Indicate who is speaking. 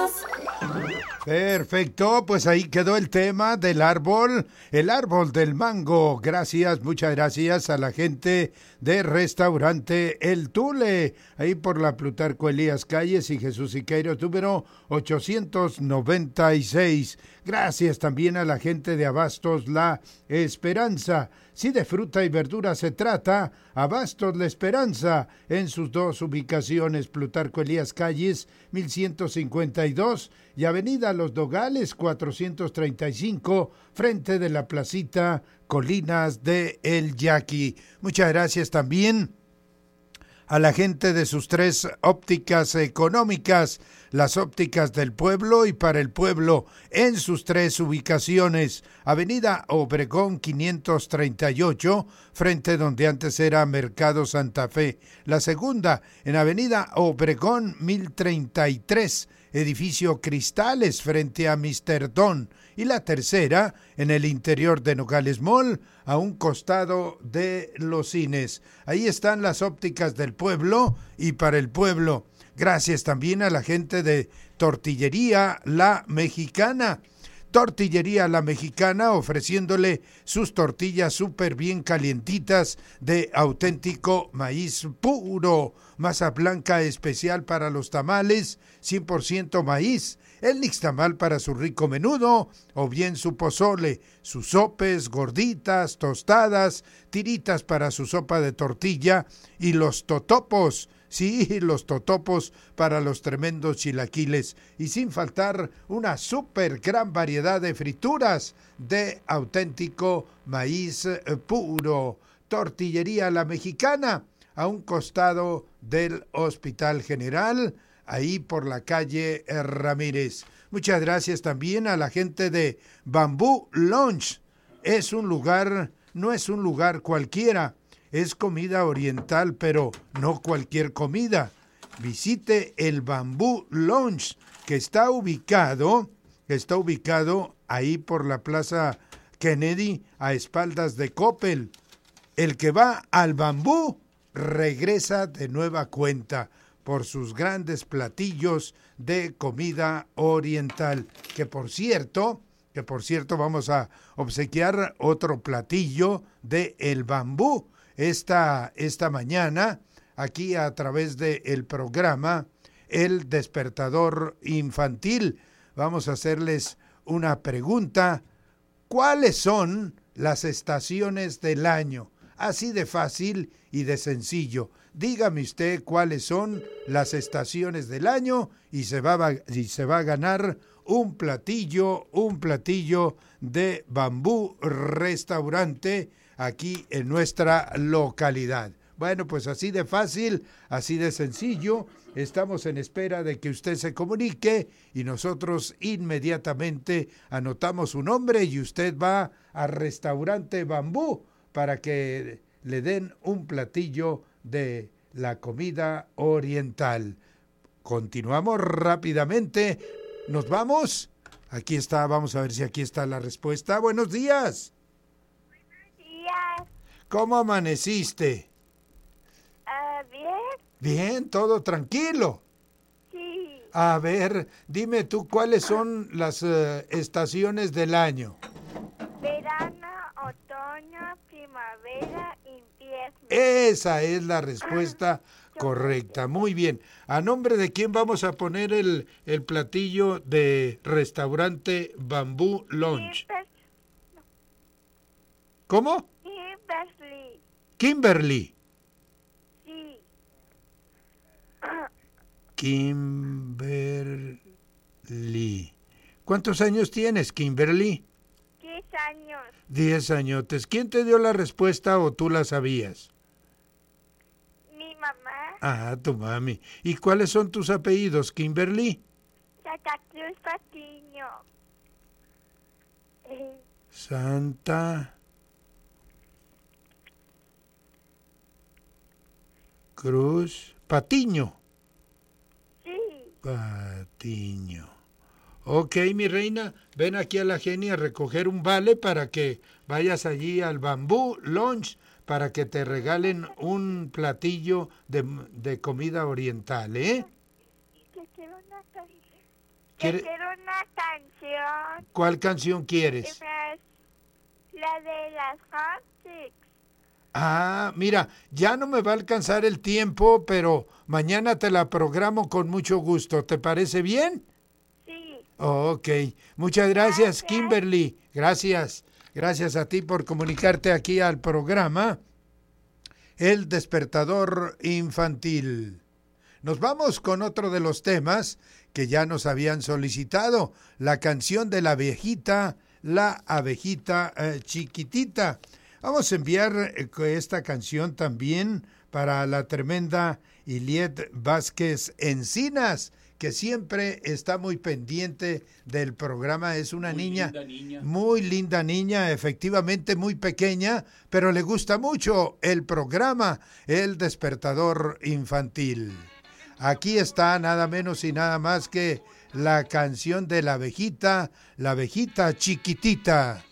Speaker 1: Perfecto, pues ahí quedó el tema del árbol, el árbol del mango. Gracias, muchas gracias a la gente de Restaurante El Tule, ahí por la Plutarco Elías Calles y Jesús Siqueiros, número 896. Gracias también a la gente de Abastos La Esperanza. Si de fruta y verdura se trata, Abastos La Esperanza, en sus dos ubicaciones, Plutarco Elías Calles, 1152, y Avenida Los Dogales, 435, frente de la placita Colinas de El Yaqui. Muchas gracias también a la gente de sus tres ópticas económicas, las ópticas del pueblo y para el pueblo, en sus tres ubicaciones. Avenida Obregón 538, frente donde antes era Mercado Santa Fe. La segunda, en Avenida Obregón 1033, edificio Cristales, frente a Mr. Don. Y la tercera, en el interior de Nogales Mall, a un costado de los cines. Ahí están las ópticas del pueblo y para el pueblo. Gracias también a la gente de Tortillería La Mexicana. Tortillería La Mexicana, ofreciéndole sus tortillas súper bien calientitas de auténtico maíz puro. Masa blanca especial para los tamales, 100% maíz. El nixtamal para su rico menudo o bien su pozole, sus sopes, gorditas, tostadas, tiritas para su sopa de tortilla y los totopos. Sí, los totopos para los tremendos chilaquiles. Y sin faltar una súper gran variedad de frituras de auténtico maíz puro. Tortillería La Mexicana, a un costado del Hospital General, ahí por la calle Ramírez. Muchas gracias también a la gente de Bambú Lounge. Es un lugar, no es un lugar cualquiera. Es comida oriental, pero no cualquier comida. Visite el Bambú Lounge, que está ubicado ahí por la Plaza Kennedy, a espaldas de Coppel. El que va al Bambú regresa de nueva cuenta por sus grandes platillos de comida oriental. Que por cierto vamos a obsequiar otro platillo de El Bambú esta mañana, aquí a través del programa El Despertador Infantil. Vamos a hacerles una pregunta. ¿Cuáles son las estaciones del año? Así de fácil y de sencillo. Dígame usted cuáles son las estaciones del año y se va a ganar un platillo de Bambú Restaurante aquí en nuestra localidad. Bueno, pues así de fácil, así de sencillo. Estamos en espera de que usted se comunique y nosotros inmediatamente anotamos su nombre y usted va al Restaurante Bambú para que le den un platillo de la comida oriental. Continuamos rápidamente. ¿Nos vamos? Aquí está, vamos a ver si aquí está la respuesta. Buenos días.
Speaker 2: Buenos días.
Speaker 1: ¿Cómo amaneciste?
Speaker 2: Bien.
Speaker 1: Bien, todo tranquilo.
Speaker 2: Sí.
Speaker 1: A ver, dime tú, ¿cuáles son las estaciones del año?
Speaker 2: Verano, otoño, primavera, invierno.
Speaker 1: Esa es la respuesta correcta. Muy bien. ¿A nombre de quién vamos a poner el platillo de Restaurante Bambú Lounge? ¿Cómo?
Speaker 2: Kimberly.
Speaker 1: Kimberly.
Speaker 2: Sí.
Speaker 1: Kimberly. ¿Cuántos años tienes, Kimberly?
Speaker 2: 10 años.
Speaker 1: 10 añotes. ¿Quién te dio la respuesta o tú la sabías?
Speaker 2: Mi mamá.
Speaker 1: Ah, tu mami. ¿Y cuáles son tus apellidos, Kimberly?
Speaker 2: Santa Cruz Patiño.
Speaker 1: Santa Cruz Patiño.
Speaker 2: Sí.
Speaker 1: Patiño. Ok, mi reina, ven aquí a la Genia a recoger un vale para que vayas allí al Bambú Lounge para que te regalen un platillo de comida oriental, ¿eh?
Speaker 2: Que quiero una tortilla. Yo
Speaker 1: ¿Quiere-
Speaker 2: quiero una canción.
Speaker 1: ¿Cuál canción quieres?
Speaker 2: La de las Hot Chicks.
Speaker 1: Ah, mira, ya no me va a alcanzar el tiempo, pero mañana te la programo con mucho gusto. ¿Te parece bien?
Speaker 2: Sí.
Speaker 1: Ok, muchas gracias, Kimberly. Gracias. Gracias a ti por comunicarte aquí al programa El Despertador Infantil. Nos vamos con otro de los temas que ya nos habían solicitado, la canción de la abejita chiquitita. Vamos a enviar esta canción también para la tremenda Iliet Vázquez Encinas, que siempre está muy pendiente del programa. Es una niña, muy linda niña, efectivamente muy pequeña, pero le gusta mucho el programa El Despertador Infantil. Aquí está nada menos y nada más que la canción de la abejita chiquitita.